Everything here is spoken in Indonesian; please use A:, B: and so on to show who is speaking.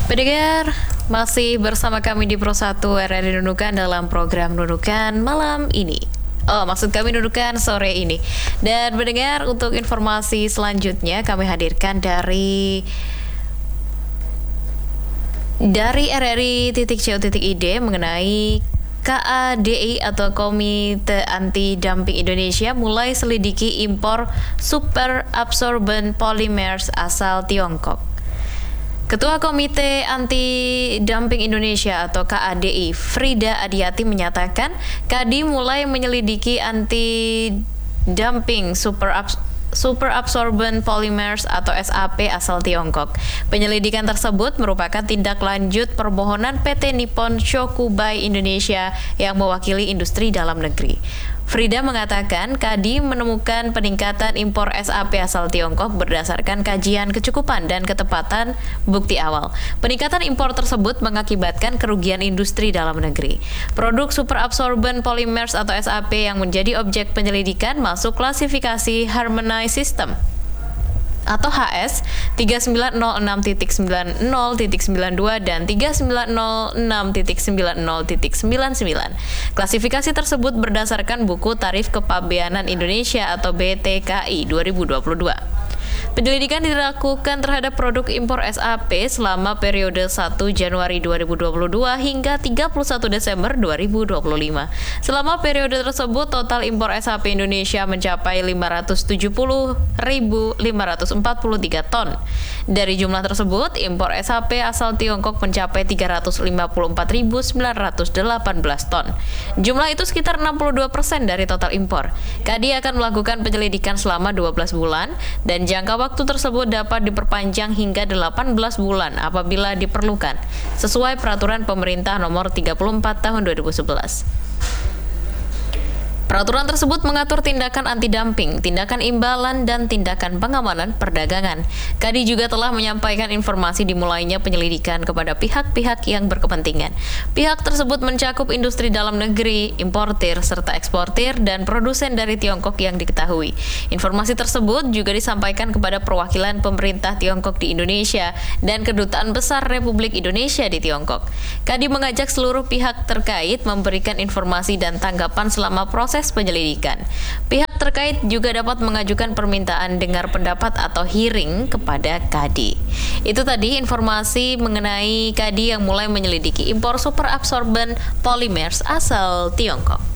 A: Pendengar, masih bersama kami di Pro 1 RRI Nunukan dalam program Nunukan malam ini. Maksud kami Nunukan sore ini. Dan pendengar, untuk informasi selanjutnya kami hadirkan dari RRI.co.id mengenai KADI atau Komite Anti Dumping Indonesia mulai selidiki impor super absorbent polymers asal Tiongkok. Ketua Komite Anti Dumping Indonesia atau KADI, Frida Adiati menyatakan, KADI mulai menyelidiki anti dumping super absorbent polymers atau SAP asal Tiongkok. Penyelidikan tersebut merupakan tindak lanjut permohonan PT Nippon Shokubai Indonesia yang mewakili industri dalam negeri. Frida mengatakan, KADI menemukan peningkatan impor SAP asal Tiongkok berdasarkan kajian kecukupan dan ketepatan bukti awal. Peningkatan impor tersebut mengakibatkan kerugian industri dalam negeri. Produk super absorbent polymers atau SAP yang menjadi objek penyelidikan masuk klasifikasi Harmonized System atau HS 3906.90.92 dan 3906.90.99. Klasifikasi tersebut berdasarkan buku Tarif Kepabeanan Indonesia atau BTKI 2022. Penyelidikan dilakukan terhadap produk impor SAP selama periode 1 Januari 2022 hingga 31 Desember 2025. Selama periode tersebut, total impor SAP Indonesia mencapai 570.543 ton. Dari jumlah tersebut, impor SAP asal Tiongkok mencapai 354.918 ton. Jumlah itu sekitar 62% dari total impor. KADI akan melakukan penyelidikan selama 12 bulan dan jangka waktu tersebut dapat diperpanjang hingga 18 bulan apabila diperlukan, sesuai peraturan pemerintah nomor 34 tahun 2011. Peraturan tersebut mengatur tindakan anti-dumping, tindakan imbalan, dan tindakan pengamanan perdagangan. KADI juga telah menyampaikan informasi dimulainya penyelidikan kepada pihak-pihak yang berkepentingan. Pihak tersebut mencakup industri dalam negeri, importir, serta eksportir, dan produsen dari Tiongkok yang diketahui. Informasi tersebut juga disampaikan kepada perwakilan pemerintah Tiongkok di Indonesia dan Kedutaan Besar Republik Indonesia di Tiongkok. KADI mengajak seluruh pihak terkait memberikan informasi dan tanggapan selama proses penyelidikan. Pihak terkait juga dapat mengajukan permintaan dengar pendapat atau hearing kepada KADI. Itu tadi informasi mengenai KADI yang mulai menyelidiki impor super absorbent polymers asal Tiongkok.